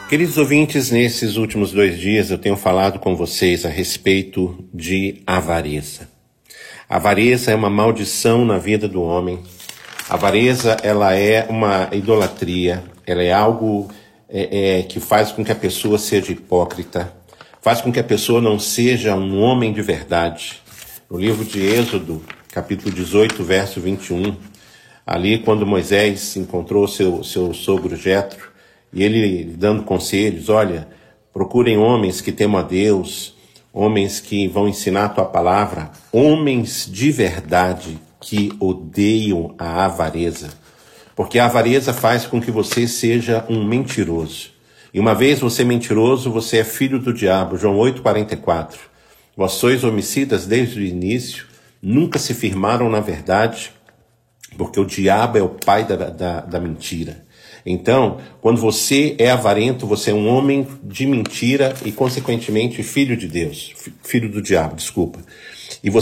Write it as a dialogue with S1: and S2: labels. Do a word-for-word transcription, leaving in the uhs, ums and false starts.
S1: Queridos ouvintes, nesses últimos dois dias eu tenho falado com vocês a respeito de avareza. A avareza é uma maldição na vida do homem. A avareza, ela é uma idolatria, ela é algo é, é, que faz com que a pessoa seja hipócrita, faz com que a pessoa não seja um homem de verdade. No livro de Êxodo, capítulo dezoito, verso vinte e um, ali quando Moisés encontrou seu, seu sogro Jetro, e ele dando conselhos, olha, procurem homens que temam a Deus, homens que vão ensinar a tua palavra, homens de verdade que odeiam a avareza. Porque a avareza faz com que você seja um mentiroso. E uma vez você é mentiroso, você é filho do diabo. João oito, quarenta e quatro. Vós sois homicidas desde o início, nunca se firmaram na verdade, porque o diabo é o pai da, da, da mentira. Então, quando você é avarento, você é um homem de mentira e, consequentemente, filho de Deus, filho do diabo, desculpa.